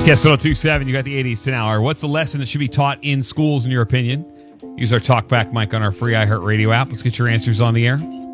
Guess 1027, you got the 80s to now hour. What's the lesson that should be taught in schools, in your opinion? Use our TalkBack mic on our free iHeartRadio app. Let's get your answers on the air.